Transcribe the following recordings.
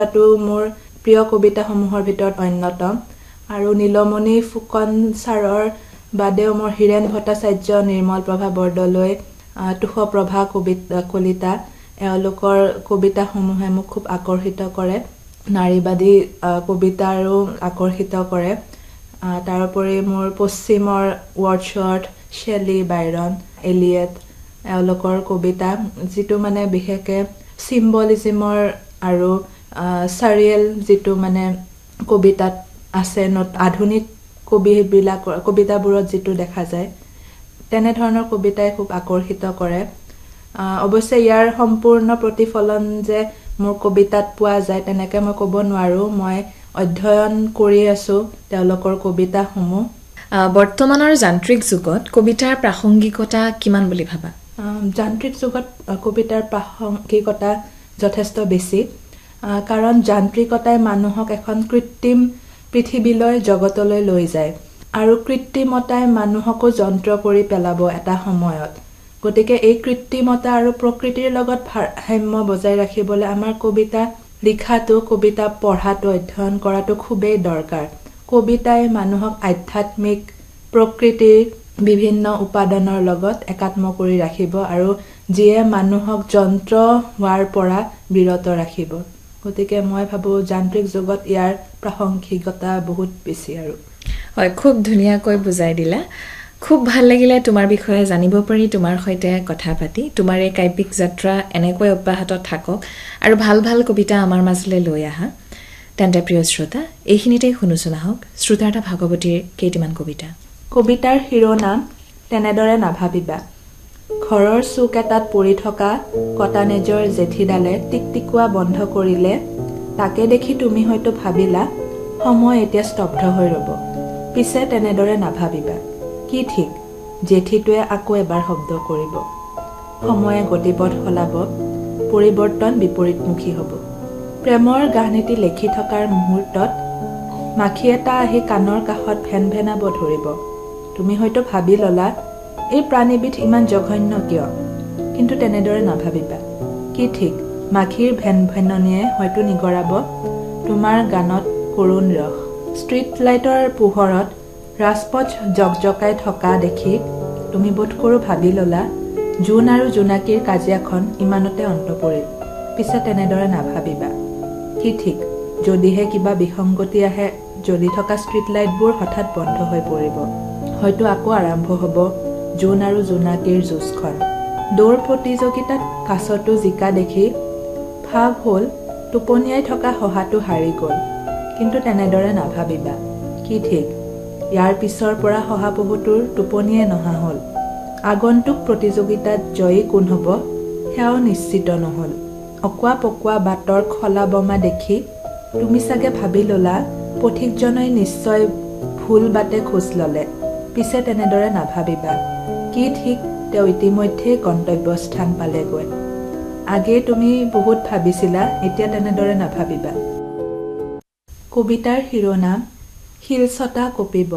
কবিতাটো মোৰ প্ৰিয় কবিতাসমূহৰ ভিতৰত অন্যতম আৰু নীলমণি ফুকন ছাৰৰ বাদেও মোৰ হীৰেন ভট্টাচাৰ্য, নিৰ্মল প্ৰভা বৰদলৈ, তুষপ্ৰভা কলিতা এওঁলোকৰ কবিতাসমূহে মোক খুব আকৰ্ষিত কৰে। নাৰীবাদী কবিতাৰো আকৰ্ষিত কৰে। তাৰোপৰি মোৰ পশ্চিমৰ ৱৰ্ডছৱৰ্থ, শেলী, বাইৰন, এলিয়ট এওঁলোকৰ কবিতা যিটো মানে বিশেষকৈ চিম্বলিজিমৰ আৰু চাৰিয়েল যিটো মানে কবিতাত আছে, আধুনিক কবিতাবোৰত যিটো দেখা যায় তেনেধৰণৰ কবিতাই খুব আকৰ্ষিত কৰে। অৱশ্যে ইয়াৰ সম্পূৰ্ণ প্ৰতিফলন যে মোৰ কবিতাত পোৱা যায় তেনেকৈ মই ক'ব নোৱাৰোঁ। মই অধ্যয়ন কৰি আছোঁ তেওঁলোকৰ কবিতাসমূহ। বৰ্তমানৰ যান্ত্ৰিক যুগত কবিতাৰ প্ৰাসংগিকতা কিমান বুলি ভাবা? যান্ত্ৰিক যুগত কবিতাৰ প্ৰাসংগিকতা যথেষ্ট বেছি, কাৰণ যান্ত্ৰিকতাই মানুহক এখন কৃত্ৰিম পৃথিৱীলৈ জগতলৈ লৈ যায় আৰু কৃত্ৰিমতাই মানুহকো যন্ত্ৰ কৰি পেলাব এটা সময়ত। গতিকে এই কৃত্ৰিমতা আৰু প্ৰকৃতিৰ লগত ভাৰসাম্য বজাই ৰাখিবলৈ আমাৰ কবিতা লিখাটো, কবিতা পঢ়াটো, অধ্যয়ন কৰাটো খুবেই দৰকাৰ। কবিতাই মানুহক আধ্যাত্মিক প্ৰকৃতিৰ বিভিন্ন উপাদানৰ লগত একাত্ম কৰি ৰাখিব আৰু যিয়ে মানুহক যন্ত্ৰ হোৱাৰ পৰা বিৰত ৰাখিব। গতিকে মই ভাবোঁ যান্ত্ৰিক যুগত ইয়াৰ প্ৰাসংগিকতা বহুত বেছি। আৰু হয়, খুব ধুনীয়াকৈ বুজাই দিলা। খুব ভাল লাগিলে তোমাৰ বিষয়ে জানিব পাৰি, তোমাৰ সৈতে কথা পাতি। তোমাৰ এই কাব্যিক যাত্ৰা এনেকৈ অব্যাহত থাকক আৰু ভাল ভাল কবিতা আমাৰ মাজলৈ লৈ আহা। তেন্তে প্ৰিয় শ্ৰোতা, এইখিনিতেই শুনোচোন আহক শ্ৰোতাৰ্থ ভাগৱতীৰ কেইটামান কবিতা। কবিতাৰ শিৰোনাম তেনেদৰে নাভাবিবা। ঘৰৰ চুক এটাত পৰি থকা কটানেজৰ জেঠীডালে টিকটিকোৱা বন্ধ কৰিলে, তাকে দেখি তুমি হয়তো ভাবিলা সময় এতিয়া স্তব্ধ হৈ ৰ'ব। পিছে তেনেদৰে নাভাবিবা। কি ঠিক জেঠীটোৱে আকৌ এবাৰ শব্দ কৰিব। সময়ে গতিপথ সলাব, পৰিৱৰ্তন বিপৰীতমুখী হ'ব। প্ৰেমৰ গাহনীতি লেখি থকাৰ মুহূৰ্তত মাখি এটা আহি কাণৰ কাষত ভেন ভেনাব ধৰিব। তুমি হয়তো ভাবি ল'লা এই প্ৰাণীবিধ ইমান জঘন্য কিয়? কিন্তু তেনেদৰে নাভাবিবা। কি ঠিক মাখিৰ ভেন ভেননিয়ে হয়তো নিগৰাব তোমাৰ গানত কৰুণ ৰস। ষ্ট্ৰীট লাইটৰ পোহৰত ৰাজপথ জকজকাই থকা দেখি তুমি বোধ কৰোঁ ভাবি ল'লা জোন আৰু জোনাকীৰ কাজিয়াখন ইমানতে অন্ত পৰিল। পিছে তেনেদৰে নাভাবিবা। কি ঠিক যদিহে কিবা বিসংগতি আহে, জ্বলি থকা ষ্ট্ৰীট লাইটবোৰ হঠাৎ বন্ধ হৈ পৰিব। হয়তো আকৌ আৰম্ভ হ'ব জোন আৰু জোনাকীৰ যুঁজখন। দৌৰ প্ৰতিযোগিতাত কাছটো জিকা দেখি ভাৱ হ'ল টোপনিয়াই থকা শহাটো হাৰি গ'ল। কিন্তু তেনেদৰে নাভাবিবা। কি ঠিক ইয়াৰ পিছৰ পৰা শহাপহুটোৰ টোপনিয়ে নহা হ'ল। আগন্তুক প্ৰতিযোগিতাত জয়ী কোন হ'ব সেয়াও নিশ্চিত নহ'ল। অকোৱা পকোৱা বাটৰ খলা বমা দেখি তুমি চাগে ভাবি ল'লা পথিকজনে নিশ্চয় ভুল বাটে খোজ ল'লে। পিছে তেনেদৰে নাভাবিবা। কি ঠিক তেওঁ ইতিমধ্যেই গন্তব্যস্থান পালেগৈ। আগেয়ে তুমি বহুত ভাবিছিলা, এতিয়া তেনেদৰে নাভাবিবা। কবিতাৰ শিৰোনাম শিলচটা কঁপিব।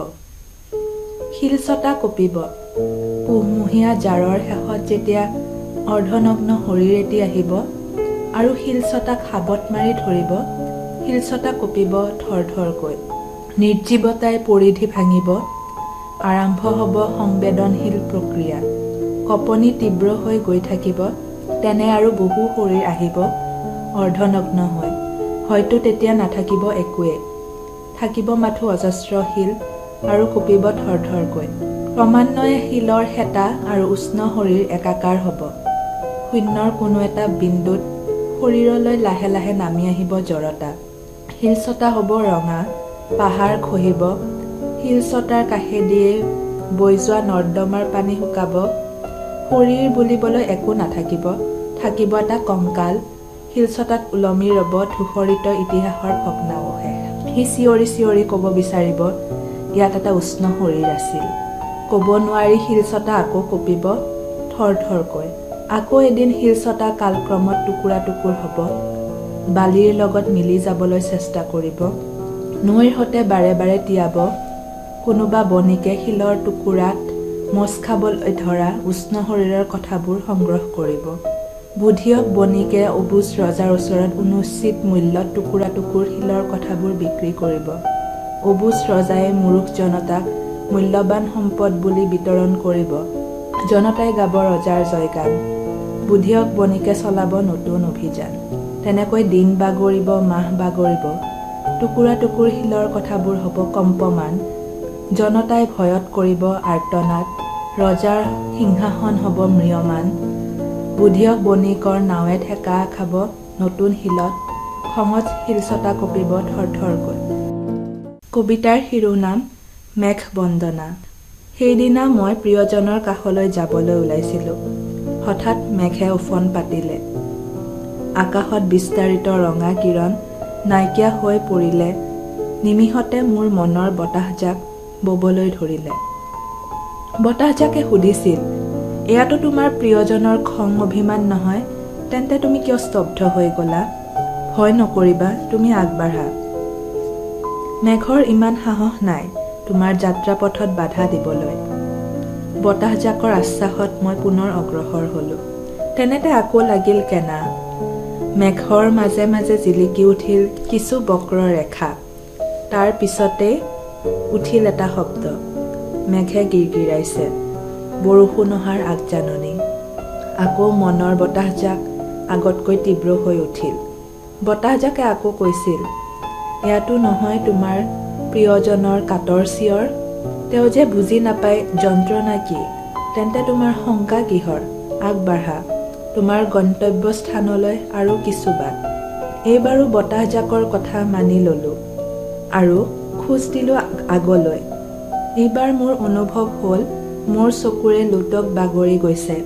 শিলচটা কঁপিব। পুহমহীয়া জাৰৰ শেষত যেতিয়া অৰ্ধনগ্ন শৰীৰ এটি আহিব আৰু শিলচটাক সাবত মাৰি ধৰিব, শিলচটা কঁপিব থৰথৰকৈ। নিৰ্জীৱতাই পৰিধি ভাঙিব। আৰম্ভ হ'ব সংবেদনশীল প্ৰক্ৰিয়া। কঁপনি তীব্ৰ হৈ গৈ থাকিব। তেনে আৰু বহু শৰীৰ আহিব অৰ্ধনগ্ন হৈ। হয়তো তেতিয়া নাথাকিব একোৱে, থাকিব মাথো অজস্ৰ শিল আৰু কঁপিব থৰথৰকৈ। ক্ৰমান্বয়ে শিলৰ হেতা আৰু উষ্ণ শৰীৰ একাকাৰ হ'ব। শূন্যৰ কোনো এটা বিন্দুত শৰীৰলৈ লাহে লাহে নামি আহিব জড়তা। শিলচটা হ'ব ৰঙা, পাহাৰ খহিব। শিলচটাৰ কাষেদিয়ে বৈ যোৱা নৰ্দমাৰ পানী শুকাব। শৰীৰ বুলিবলৈ একো নাথাকিব, থাকিব এটা কংকাল। শিলচটাত ওলমি ৰ'ব ধূসৰিত ইতিহাসৰ ভগ্নাৱশেষ। সি চিঞৰি চিঞৰি ক'ব বিচাৰিব ইয়াত এটা উষ্ণ শৰীৰ আছিল। ক'ব নোৱাৰি শিলচটা আকৌ কঁপিব থৰথৰকৈ। আকৌ এদিন শিলচটা কালক্ৰমত টুকুৰা টুকুৰ হ'ব, বালিৰ লগত মিলি যাবলৈ চেষ্টা কৰিব। নৈৰ সতে বাৰে বাৰে তিয়াব। কোনোবা বণিকে শিলৰ টুকুৰাত মচ খাবলৈ ধৰা উষ্ণ শৰীৰৰ কথাবোৰ সংগ্ৰহ কৰিব। বুধিয়ক বণিকে অবুজ ৰজাৰ ওচৰত অনুচিত মূল্যত টুকুৰা টুকুৰ শিলৰ কথাবোৰ বিক্ৰী কৰিব। অবুজ ৰজাই মুৰুখ জনতাক মূল্যৱান সম্পদ বুলি বিতৰণ কৰিব। জনতাই গাব ৰজাৰ জয়গান। বুধিয়ক বণিকে চলাব নতুন অভিযান। তেনেকৈ দিন বাগৰিব, মাহ বাগৰিব। টুকুৰা টুকুৰ শিলৰ কথাবোৰ হ'ব কম্পমান। জনতাই ভয়ত কৰিব আৰ্তনাদ। ৰজাৰ সিংহাসন হ'ব ম্ৰিয়মান। বুধিয়ক বণিকৰ নাৱে ঠেকা খাব নতুন শিলত। খঙত শিলচটা কঁপিব থৰথৰকৈ। কবিতাৰ শিৰোনাম মেঘ বন্দনা। সেইদিনা মই প্ৰিয়জনৰ কাষলৈ যাবলৈ ওলাইছিলোঁ। হঠাৎ মেঘে উফন পাতিলে। আকাশত বিস্তাৰিত ৰঙা কিৰণ নাইকিয়া হৈ পৰিলে। নিমিষতে মোৰ মনৰ বতাহজাক ববলৈ ধৰিলে। বতাহজাকে সুধিছিল, এয়াতো তোমাৰ প্ৰিয়জনৰ খং অভিমান নহয়, তেন্তে তুমি কিয় স্তব্ধ হৈ গলা? ভয় নকৰিবা, তুমি আগবাঢ়া। মেঘৰ ইমান সাহস নাই তোমাৰ যাত্ৰাপথত বাধা দিবলৈ। বতাহজাকৰ আশ্বাসত মই পুনৰ অগ্ৰসৰ হলো। তেনেতে আকৌ লাগিল কেনা। মেঘৰ মাজে মাজে জিলিকি উঠিল কিছু বক্ৰ ৰেখা। তাৰ পিছতেই উঠিল এটা শব্দ। মেঘে গিৰগিৰাইছে। বৰষুণ অহাৰ আগজাননী। আকৌ মনৰ বতাহজাক আগতকৈ তীব্ৰ হৈ উঠিল। বতাহজাকে আকৌ কৈছিল, এয়াতো নহয় তোমাৰ প্ৰিয়জনৰ কাতৰ চিঞৰ? তেওঁ যে বুজি নাপায় যন্ত্ৰণা কি, তেন্তে তোমাৰ শংকা কিহৰ? আগবাঢ়া, তোমাৰ গন্তব্যস্থানলৈ আৰু কিছু বাট। এইবাৰো বতাহজাকৰ কথা মানি ললো আৰু খোজ দিলো আগলৈ। এইবাৰ মোৰ অনুভৱ হ'ল মোৰ চকুৰে লোটক বাগৰি গৈছে।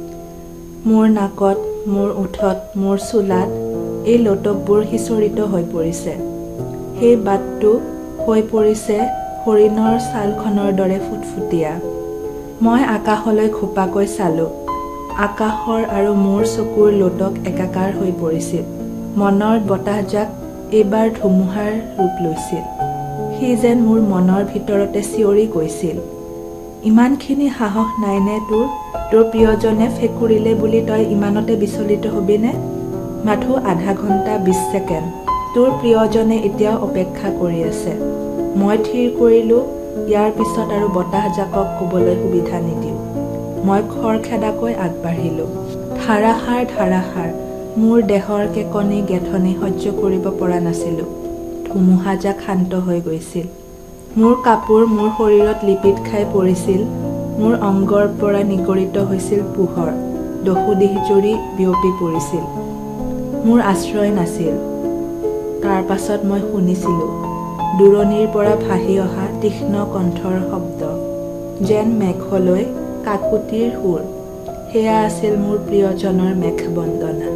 মোৰ নাকত, মোৰ ওঠত, মোৰ চোলাত এই লোটকবোৰ সিঁচৰিত হৈ পৰিছে। সেই বাটটো হৈ পৰিছে হৰিণৰ ছালখনৰ দৰে ফুটফুটীয়া। মই আকাশলৈ খোপাকৈ চালো। আকাশৰ আৰু মোৰ চকুৰ লোটক একাকাৰ হৈ পৰিছিল। মনৰ বতাহজাক এইবাৰ ধুমুহাৰ ৰূপ লৈছিল। সি যেন মোৰ মনৰ ভিতৰতে চিঞৰি গৈছিল, ইমানখিনি সাহস নাইনে তোৰ? তোৰ প্ৰিয়জনে ফেকুৰিলে বুলি তই ইমানতে বিচলিত হবিনে? মাথো আধা ঘণ্টা 20 ছেকেণ্ড। তোৰ প্ৰিয়জনে এতিয়াও অপেক্ষা কৰি আছে। মই থিৰ কৰিলো ইয়াৰ পিছত আৰু বতাহজাকক ক'বলৈ সুবিধা নিদিওঁ। মই খৰখেদাকৈ আগবাঢ়িলো। ধাৰাসাৰ ধাৰাসাৰ মোৰ দেহৰ কেকনি গেথনি সহ্য কৰিব পৰা নাছিলো। ধুমুহাজাক শান্ত হৈ গৈছিল। মোৰ কাপোৰ মোৰ শৰীৰত লিপিত খাই পৰিছিল। মোৰ অংগৰ পৰা নিগৰিত হৈছিল পোহৰ। দহোদিশজুৰি বিয়পি পৰিছিল। মোৰ আশ্ৰয় নাছিল। তাৰ পাছত মই শুনিছিলোঁ দূৰণিৰ পৰা ভাহি অহা তীক্ষ্ণ কণ্ঠৰ শব্দ, যেন মেঘলৈ কাকুতিৰ সুৰ। সেয়া আছিল মোৰ প্ৰিয়জনৰ মেঘ বন্দনা।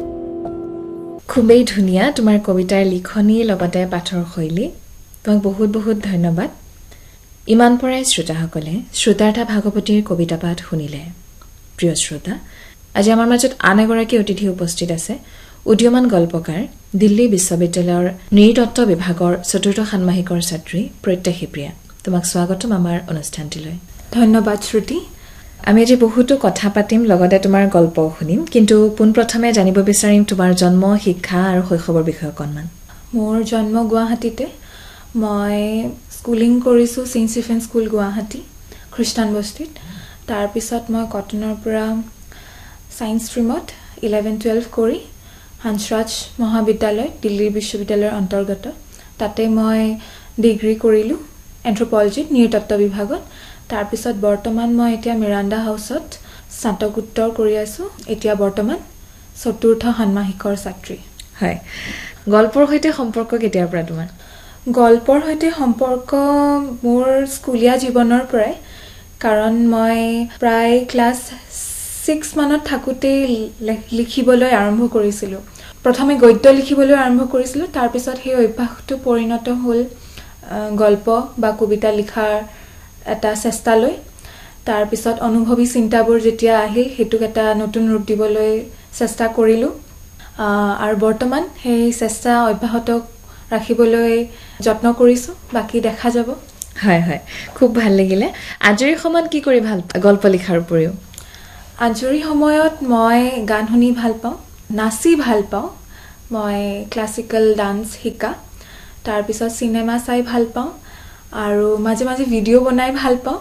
খুবেই ধুনীয়া তোমাৰ কবিতাৰ লিখনি, লগতে পাঠৰ শৈলী। তোমাক বহুত বহুত ধন্যবাদ। ইমান পৰাই শ্ৰোতাসকলে শ্ৰোতাৰ্থা ভাগৱতীৰ কবিতা পাঠ শুনিলে। প্ৰিয় শ্ৰোতা, আজি আমাৰ মাজত আন এগৰাকী অতিথি উপস্থিত আছে। উদীয়মান গল্পকাৰ, দিল্লী বিশ্ববিদ্যালয়ৰ নৃতত্ব বিভাগৰ ৪ৰ্থ ষান্মাসিকৰ ছাত্ৰী প্ৰত্যাশী প্ৰিয়া। তোমাক স্বাগতম আমাৰ অনুষ্ঠানটিলৈ। ধন্যবাদ শ্ৰুতি। আমি আজি বহুতো কথা পাতিম, লগতে তোমাৰ গল্পও শুনিম, কিন্তু পোনপ্ৰথমে জানিব বিচাৰিম তোমাৰ জন্ম, শিক্ষা আৰু শৈশৱৰ বিষয়ে অকণমান। মোৰ জন্ম গুৱাহাটীতে। মই স্কুলিং কৰিছোঁ ছেইণ্ট ষ্টিফেন স্কুল গুৱাহাটী, খ্ৰীষ্টান বস্তিত। তাৰপিছত মই কটনৰ পৰা ছায়েন্স ষ্ট্ৰীমত 11-12 কৰি হাঞ্চৰাজ মহাবিদ্যালয়, দিল্লী বিশ্ববিদ্যালয়ৰ অন্তৰ্গত, তাতে মই ডিগ্ৰী কৰিলোঁ এন্থ্ৰপলজিত, নৃতত্ব বিভাগত। তাৰপিছত বৰ্তমান মই এতিয়া মিৰাণ্ডা হাউচত স্নাতকোত্তৰ কৰি আছোঁ। এতিয়া বৰ্তমান ৪ৰ্থ ষান্মাসিকৰ ছাত্ৰী। হয়, গল্পৰ সৈতে সম্পৰ্ক কেতিয়াৰ পৰা তোমাৰ? গল্পৰ সৈতে সম্পৰ্ক মোৰ স্কুলীয়া জীৱনৰ পৰাই, কাৰণ মই প্ৰায় ক্লাছ 6 মানত থাকোঁতেই লিখিবলৈ আৰম্ভ কৰিছিলোঁ। প্ৰথমে গদ্য লিখিবলৈ আৰম্ভ কৰিছিলোঁ, তাৰপিছত সেই অভ্যাসটো পৰিণত হ'ল গল্প বা কবিতা লিখাৰ এটা চেষ্টালৈ। তাৰপিছত অনুভৱী চিন্তাবোৰ যেতিয়া আহিল, সেইটোক এটা নতুন ৰূপ দিবলৈ চেষ্টা কৰিলোঁ আৰু বৰ্তমান সেই চেষ্টা অব্যাহত ৰাখিবলৈ যত্ন কৰিছোঁ। বাকী দেখা যাব। হয় হয়, খুব ভাল লাগিলে। আজৰি সময়ত কি কৰি ভাল গল্প লিখাৰ উপৰিও? আজৰি সময়ত মই গান শুনি ভাল পাওঁ, নাচি ভাল পাওঁ, মই ক্লাছিকেল ডান্স শিকা, তাৰপিছত চিনেমা চাই ভাল পাওঁ আৰু মাজে মাজে ভিডিঅ' বনাই ভাল পাওঁ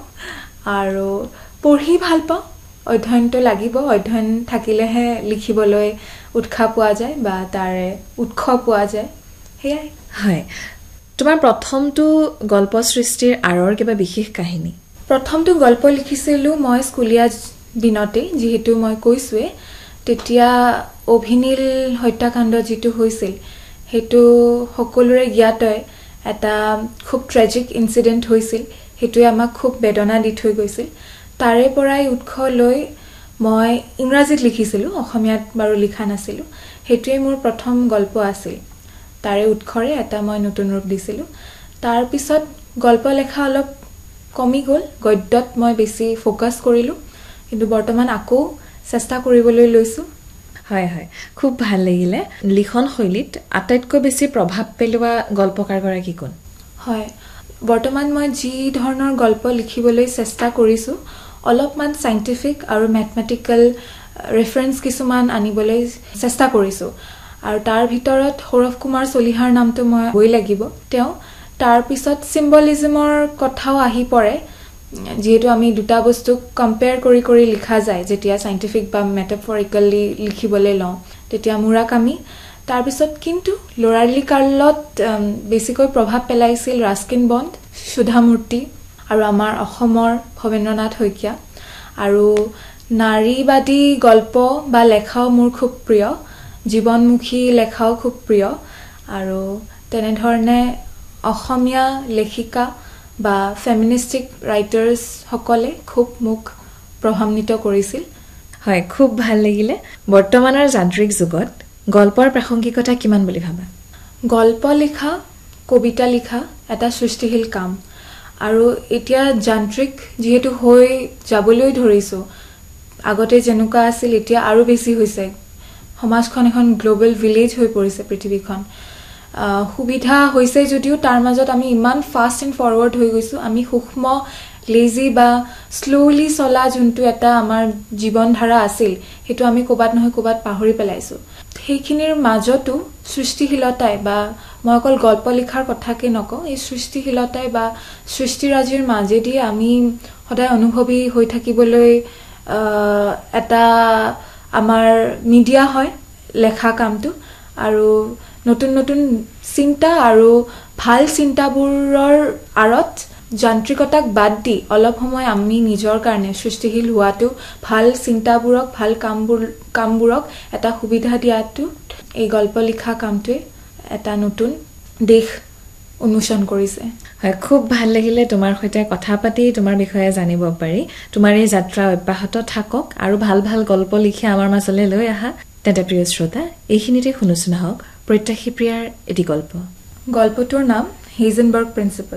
আৰু পঢ়ি ভাল পাওঁ। অধ্যয়নটো লাগিব, অধ্যয়ন থাকিলেহে লিখিবলৈ উৎসাহ পোৱা যায় বা তাৰে উৎস পোৱা যায়, সেয়াই। হয়, তোমাৰ প্ৰথমটো গল্প সৃষ্টিৰ আঁৰৰ কিবা বিশেষ কাহিনী? প্ৰথমটো গল্প লিখিছিলোঁ মই স্কুলীয়া দিনতেই, যিহেতু মই কৈছোঁৱেই তেতিয়া অভিনীল হত্যাকাণ্ড যিটো হৈছিল সেইটো সকলোৰে জ্ঞাতই এটা খুব ট্ৰেজিক ইনচিডেণ্ট হৈছিল, সেইটোৱে আমাক খুব বেদনা দি থৈ গৈছিল। তাৰে পৰাই উৎস লৈ মই ইংৰাজীত লিখিছিলোঁ, অসমীয়াত বাৰু লিখা নাছিলোঁ। সেইটোৱে মোৰ প্ৰথম গল্প আছিল, তাৰে উৎসৰে এটা মই নতুন ৰূপ দিছিলোঁ। তাৰপিছত গল্প লেখা অলপ কমি গ'ল, গদ্যত মই বেছি ফ'কাছ কৰিলোঁ, কিন্তু বৰ্তমান আকৌ চেষ্টা কৰিবলৈ লৈছোঁ। হয় হয়, খুব ভাল লাগিলে। লিখন শৈলীত আটাইতকৈ বেছি প্ৰভাৱ পেলোৱা গল্পকাৰগৰাকী কোন? হয়, বৰ্তমান মই যি ধৰণৰ গল্প লিখিবলৈ চেষ্টা কৰিছোঁ অলপমান চাইণ্টিফিক আৰু মেথমেটিকেল ৰেফাৰেঞ্চ কিছুমান আনিবলৈ চেষ্টা কৰিছোঁ, আৰু তাৰ ভিতৰত সৌৰভ কুমাৰ চলিহাৰ নামটো মই বই লাগিব। তেওঁ তাৰপিছত চিম্বলিজমৰ কথাও আহি পৰে, যিহেতু আমি দুটা বস্তুক কম্পেয়াৰ কৰি কৰি লিখা যায় যেতিয়া চাইণ্টিফিক বা মেটাফৰিকেলি লিখিবলৈ লওঁ, তেতিয়া মুৰাকামি। তাৰপিছত কিন্তু ল'ৰালি কালত বেছিকৈ প্ৰভাৱ পেলাইছিল ৰাস্কিন বণ্ড, সুধামূৰ্তি আৰু আমাৰ অসমৰ ভৱেন্দ্ৰনাথ শইকীয়া। আৰু নাৰীবাদী গল্প বা লেখাও মোৰ খুব প্ৰিয়, জীৱনমুখী লেখাও খুব প্ৰিয়, আৰু তেনেধৰণে অসমীয়া লেখিকা বা ফেমিনিষ্টিক ৰাইটাৰ্ছসকলে খুব মোক প্ৰভাৱান্বিত কৰিছিল। হয়, খুব ভাল লাগিলে। বৰ্তমানৰ যান্ত্ৰিক যুগত গল্পৰ প্ৰাসংগিকতা কিমান বুলি ভাবা? গল্প লিখা, কবিতা লিখা এটা সৃষ্টিশীল কাম, আৰু এতিয়া যান্ত্ৰিক যিহেতু হৈ যাবলৈ ধৰিছোঁ, আগতে যেনেকুৱা আছিল এতিয়া আৰু বেছি হৈছে। সমাজখন এখন গ্ল'বেল ভিলেজ হৈ পৰিছে, পৃথিৱীখন সুবিধা হৈছে যদিও তাৰ মাজত আমি ইমান ফাষ্ট এণ্ড ফৰৱাৰ্ড হৈ গৈছোঁ, আমি সূক্ষ্ম লেজি বা শ্ল'লি চলা যোনটো এটা আমাৰ জীৱন ধাৰা আছিল সেইটো আমি ক'ৰবাত নহয় ক'ৰবাত পাহৰি পেলাইছোঁ। সেইখিনিৰ মাজতো সৃষ্টিশীলতাই, বা মই অকল গল্প লিখাৰ কথাকে নকওঁ, এই সৃষ্টিশীলতাই বা সৃষ্টিৰাজিৰ মাজেদি আমি সদায় অনুভৱী হৈ থাকিবলৈ এটা আমাৰ মিডিয়া হয় লেখা কামটো, আৰু নতুন নতুন চিন্তা আৰু ভাল চিন্তাবোৰৰ আঁৰত যান্ত্ৰিকতাক বাদ দি অলপ সময় আমি নিজৰ কাৰণে সৃষ্টিশীল হোৱাটো, ভাল চিন্তাবোৰক, ভাল কামবোৰক এটা সুবিধা দিয়াটো এই গল্প লিখা কামটোৱে এটা নতুন দিশ উন্মোচন কৰিছে। হয়, খুব ভাল লাগিলে তোমাৰ সৈতে কথা পাতি, তোমাৰ বিষয়ে জানিব পাৰি। তোমাৰ এই যাত্ৰা অব্যাহত থাকক আৰু ভাল ভাল গল্প লিখি আমাৰ মাজলৈ লৈ আহা। তেন্তে প্ৰিয় শ্ৰোতা, এইখিনিতে শুনোচোন আহক প্ৰত্যাশী প্ৰিয়াৰ এটি গল্প। গল্পটোৰ নাম হেইজেনবাৰ্গ প্ৰিন্সিপাল।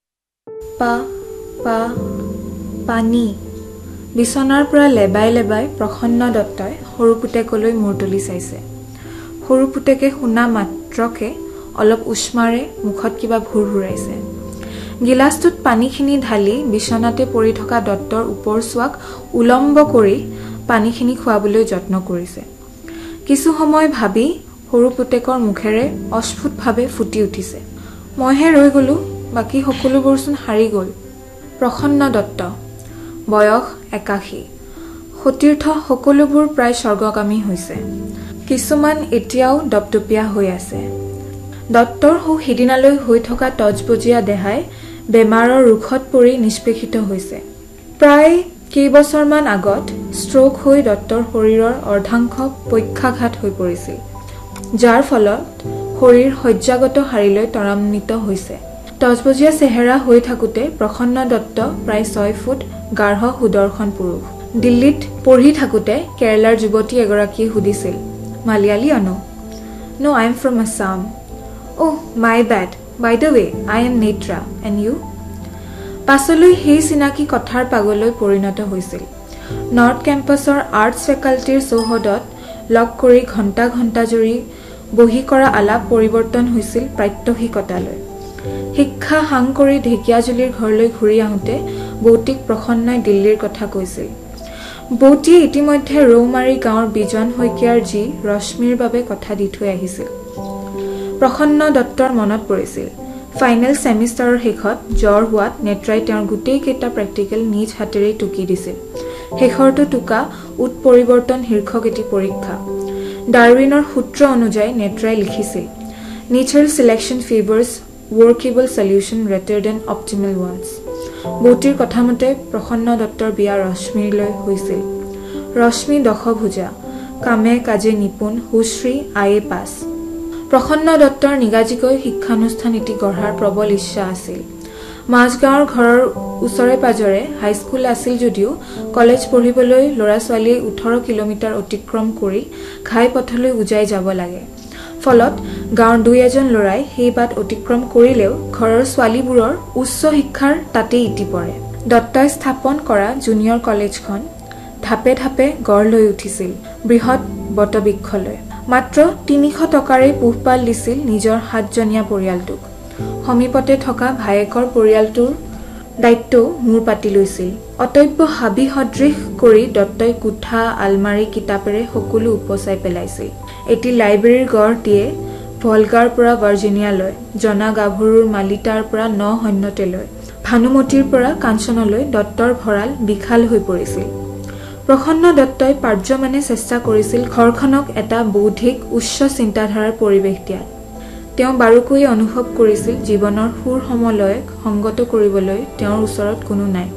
পানী। বিচনাৰ পৰা লেবাই লেবাই প্ৰসন্ন দত্তই সৰু পুতেকলৈ মূৰ তুলি চাইছে। সৰু পুতেকে শুনা মাত্ৰকে অলপ উষ্মাৰে মুখত কিবা ভুৰ ভুৰাইছে। গিলাচটোত পানীখিনি ঢালি বিচনাতে পৰি থকা দত্তৰ ওপৰচোৱাক উলম্ব কৰি পানীখিনি খুৱাবলৈ যত্ন কৰিছে। কিছু সময় ভাবি সৰু পুতেকৰ মুখেৰে অস্ফুটভাৱে ফুটি উঠিছে, মইহে ৰৈ গ'লো, বাকী সকলোবোৰচোন হাৰি গ'ল। প্ৰসন্ন দত্ত, বয়স 81, সতীৰ্থ সকলোবোৰ প্ৰায় স্বৰ্গগামী হৈছে, কিছুমান এতিয়াও দপদপীয়া হৈ আছে। দত্তৰ সিদিনালৈ হৈ থকা তজবজীয়া দেহাই বেমাৰৰ ৰোষত পৰি নিষ্পেষিত হৈছে। প্ৰায় কেইবছৰমান আগত ষ্ট্ৰোক হৈ দত্তৰ শৰীৰৰ অৰ্ধাংশ পক্ষাঘাত হৈ পৰিছিল, যাৰ ফলত শৰীৰ শয্যাগত শাৰীলৈ ত্বৰান্বিত হৈছে। তজবজীয়া চেহেৰা হৈ থাকোঁতে প্ৰসন্ন দত্ত প্ৰায় 6 ফুট গাঢ় সুদৰ্শন পুৰুষ। দিল্লীত পঢ়ি থাকোঁতে কেৰেলাৰ যুৱতী এগৰাকীয়ে সুধিছিল, মালিয়ালী আনো? No, I am from Assam. Oh, my bad. By the way, I am Netra. And you? পাছলৈ সেই চিনাকি কথাৰ পাগলৈ পৰিণত হৈছিল। নৰ্থ কেম্পাছৰ আৰ্টছ ফেকাল্টিৰ চৌহদত লগ কৰি ঘণ্টা ঘণ্টা জুৰি বহি কৰা আলাপ পৰিৱৰ্তন হৈছিল প্ৰাত্যহিকতালৈ। শিক্ষা সাং কৰি ঢেকীয়াজুলিৰ ঘৰলৈ ঘূৰি আহোঁতে বৌতিক প্ৰসন্নই দিল্লীৰ কথা কৈছিল। বৌটিয়ে ইতিমধ্যে ৰৌমাৰী গাঁৱৰ বিজন শইকীয়াৰ যি ৰশ্মিৰ বাবে কথা দি থৈ আহিছিল। প্ৰসন্ন দত্তৰ মনত পৰিছিল ফাইনেল ছেমিষ্টাৰৰ শেষত জ্বৰ হোৱাত নেত্ৰাই তেওঁৰ গোটেইকেইটা প্ৰেক্টিকেল নিজ হাতেৰেই টুকি দিছিল। শেষৰটো টোকা উৎ পৰিৱৰ্তন শীৰ্ষক এটি পৰীক্ষা। ডাৰউইনৰ সূত্ৰ অনুযায়ী নেত্ৰাই লিখিছিল নেচাৰেল চিলেকশ্যন ফেভাৰ্ছ ৱৰ্কেবল সলিউশ্যন ৰেটাৰ দেন অপটিমেল ওৱানছ। বৌটিৰ কথামতে প্ৰসন্ন দত্তৰ বিয়া ৰশ্মিলৈ হৈছিল। ৰশ্মি দশভুজা, কামে কাজে নিপুণ, সুশ্ৰী, আয়ে পাছ। প্ৰসন্ন দত্তৰ নিগাজিকৈ শিক্ষানুষ্ঠান এটি গঢ়াৰ প্ৰবল ইচ্ছা আছিল। মাজগাঁৱৰ ঘৰৰ ওচৰে পাজৰে হাইস্কুল আছিল যদিও কলেজ পঢ়িবলৈ ল'ৰা ছোৱালীয়ে 18 কিলোমিটাৰ অতিক্ৰম কৰি ঘাই পথলৈ উজাই যাব লাগে। ফলত গাঁৱৰ 2-এজন ল'ৰাই সেই বাট অতিক্ৰম কৰিলেও ঘৰৰ ছোৱালীবোৰৰ উচ্চ শিক্ষাৰ তাতেই ইতি পৰে। দত্তই স্থাপন কৰা জুনিয়ৰ কলেজখন ধাপে ধাপে গঢ় লৈ উঠিছিল বৃহৎ বটবৃক্ষলৈ। মাত্ৰ 300 টকাৰে পোহপাল দিছিল নিজৰ 7জনীয়া পৰিয়ালটোক। সমীপতে থকা ভায়েকৰ পৰিয়ালটোৰ দায়িত্বও মূৰ পাতি লৈছিল। অতব্য হাবি সদৃশ কৰি দত্তই কোঠা, আলমাৰী, কিতাপেৰে সকলো উপচাই পেলাইছিল। এটি লাইব্ৰেৰীৰ গঢ় দিয়ে ভলগাৰ পৰা ভাৰ্জিনিয়ালৈ, জনা গাভৰুৰ মালিতাৰ পৰা নসৈন্যতেলৈ, ভানুমতীৰ পৰা কাঞ্চনলৈ দত্তৰ ভঁৰাল বিশাল হৈ পৰিছিল। প্ৰসন্ন দত্তই পাৰ্যমানে চেষ্টা কৰিছিল ঘৰখনক এটা বৌদ্ধিক উচ্চ চিন্তাধাৰাৰ পৰিৱেশ দিয়াত। তেওঁ বাৰুকৈ অনুভৱ কৰিছিল জীৱনৰ সুৰ সমলয়ক সংগত কৰিবলৈ তেওঁৰ ওচৰত কোনো নাই।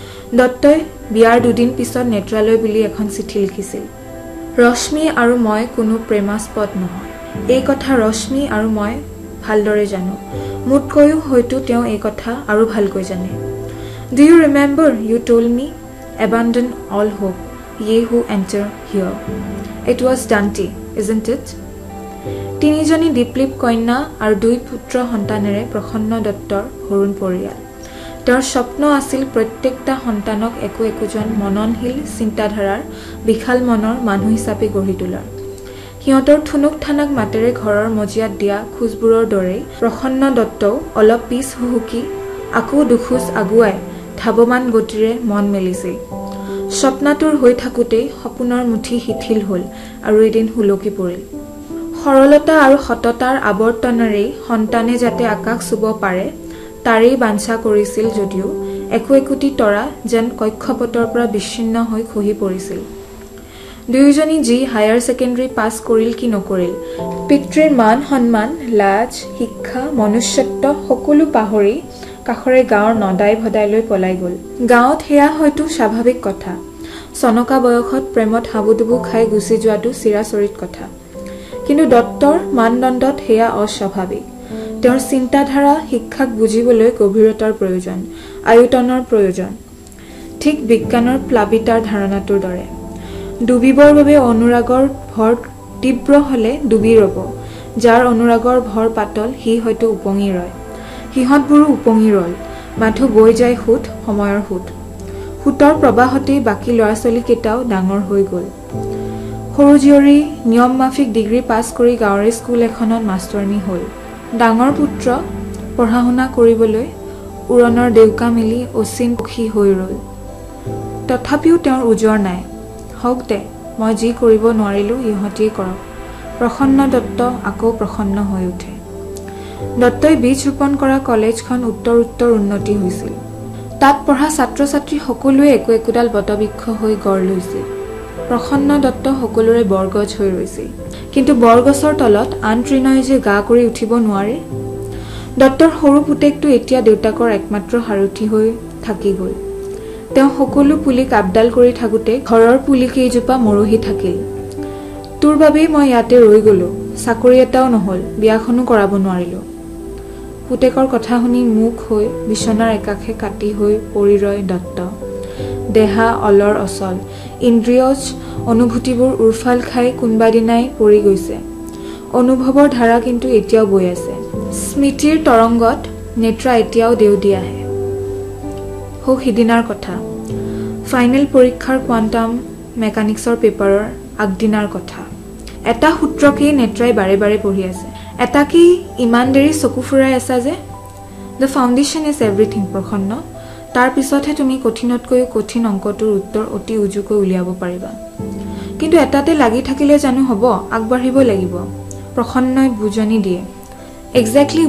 দত্তই বিয়াৰ 2 দিন পিছত নেত্ৰালয় বুলি এখন চিঠি লিখিছিল। ৰশ্মি আৰু মই কোনো প্ৰেমাস্পদ নহয়। এই কথা ৰশ্মি আৰু মই ভালদৰে জানো। মোতকৈও হয়তো তেওঁ এই কথা আৰু ভালকৈ জানে। Do you remember you told me, abandon all hope, ye who enter here. It was Dante, isn't it? 3জনী দীপলিপ কন্যা আৰু 2 পুত্ৰ সন্তানেৰে প্ৰসন্ন দত্তৰ হৰুণ পৰিয়াল। তেওঁৰ স্বপ্ন আছিল প্ৰত্যেকটা সন্তানক একোজন মননশীল চিন্তাধাৰাৰ বিশাল মনৰ মানুহ হিচাপে গঢ়ি তোলাৰ। সিহঁতৰ থুনুক থানাক মাতেৰে ঘৰৰ মজিয়াত দিয়া খোজবোৰৰ দৰেই প্ৰসন্ন দত্তও অলপ পিছ হুহুকি আকৌ দুখোজ আগুৱাই ধাৱমান গতিৰে মন মেলিছিল। স্বপ্নাতুৰ হৈ থাকোঁতেই সপোনৰ মুঠি শিথিল হ'ল আৰু এদিন হুলকি পৰিল। সৰলতা আৰু সততাৰ আৱৰ্তনেৰেই সন্তানে যাতে আকাশ চুব পাৰে তাৰেই বাঞ্ছা কৰিছিল যদিও একোটি তৰা যেন কক্ষপথৰ পৰা বিচ্ছিন্ন হৈ খহি পৰিছিল। 2জনী যি হায়াৰ ছেকেণ্ডেৰী পাছ কৰিল কি নকৰিল, পিতৃৰ মান সন্মান, লাজ, শিক্ষা, মনুষ্যত্ব সকলো পাহৰি কাষৰে গাঁৱৰ নদাই ভদাইলৈ পলাই গ'ল। গাঁৱত সেয়া হয়তো স্বাভাৱিক কথা। চনকা বয়সত প্ৰেমত হাবুডুবু খাই গুচি যোৱাটো চিৰাচৰিত কথা। কিন্তু দত্তৰ মানদণ্ডত সেয়া অস্বাভাৱিক। তেওঁৰ চিন্তাধাৰা শিক্ষাক বুজিবলৈ গভীৰতাৰ প্ৰয়োজন, আয়তনৰ প্ৰয়োজন। ঠিক বিজ্ঞানৰ প্লাবিতাৰ ধাৰণাটোৰ দৰে। ডুবিবৰ বাবে অনুৰাগৰ ভৰ তীব্ৰ হলে ডুবি ৰব, যাৰ অনুৰাগৰ ভৰ পাতল সি হয়তো উপঙি ৰয়। সিহঁতবোৰো উপঙি ৰল, মাথো বৈ যায় সোঁত, সময়ৰ সোঁত। সোঁতৰ প্ৰবাহতেই বাকী ল'ৰা ছোৱালীকেইটাও ডাঙৰ হৈ গ'ল। সৰু জীয়ৰী নিয়ম মাফিক ডিগ্ৰী পাছ কৰি গাঁৱৰে স্কুল এখনত মাষ্টৰণী হ'ল। ডাঙৰ পুত্ৰ পঢ়া শুনা কৰিবলৈ উৰণৰ দেউকা মেলি অচিন সুখী হৈ ৰল। তথাপিও তেওঁৰ ওজৰ নাই। হওক দে, মই যি কৰিব নোৱাৰিলোঁ ইহঁতিয়ে কৰক। প্ৰসন্ন দত্ত আকৌ প্ৰসন্ন হৈ উঠে। দত্তই বীজ ৰোপণ কৰা কলেজখন উত্তৰ উন্নতি হৈছিল। তাত পঢ়া ছাত্ৰ ছাত্ৰী সকলোৱে একোডাল বটবৃক্ষ হৈ গঢ় লৈছিল। প্ৰসন্ন দত্ত সকলোৰে বৰগছ হৈ ৰৈছিল। কিন্তু বৰগছৰ তলত আন তৃণই যে গা কৰি উঠিব নোৱাৰে। দত্তৰ সৰু পুতেকটো এতিয়া দেউতাকৰ একমাত্ৰ সাৰথি হৈ থাকি গ'ল। তেওঁ সকলো পুলিক আপডাল কৰি থাকোঁতে ঘৰৰ পুলি কেইজোপা মৰহি থাকিল। তোৰ বাবেই মই ইয়াতে ৰৈ গ'লো, চাকৰি এটাও নহ'ল, বিয়াখনো কৰাব নোৱাৰিলোঁ। পুতেকৰ কথা শুনি মুখ হৈ বিচনাৰ একাষে কাটি হৈ পৰি ৰয় দত্ত। দেহা অলৰ অচল, ইন্দ্ৰিয়জ অনুভূতিবোৰ উৰফাল খাই কোনোবা দিনাই পৰি গৈছে। অনুভৱৰ ধাৰা কিন্তু এতিয়াও বৈ আছে। স্মৃতিৰ তৰংগত নেত্ৰা এতিয়াও দেউদি আহে। সৌ সিদিনাৰ কথা, ফাইনেল পৰীক্ষাৰ কোৱাণ্টাম মেকানিক্সৰ পেপাৰৰ আগদিনাৰ কথা। এটা সূত্ৰকেই নেত্ৰাই বাৰে বাৰে পঢ়ি আছে। এটা কি ইমান দেৰি চকু ফুৰাই আছা যে? দ্য ফাউণ্ডেশ্যন ইজ এভৰিথিং প্ৰসন্ন। তাৰ পিছতহে তুমি কঠিনতকৈ কঠিন অংকটোৰ উত্তৰ অতি উজুকৈ উলিয়াব পাৰিবা কিন্তু এটাতে লাগি থাকিলে জানো হ'ব আগবাঢ়িব লাগিব প্ৰসন্নই বুজনি দিয়ে এক্স্যাক্টলি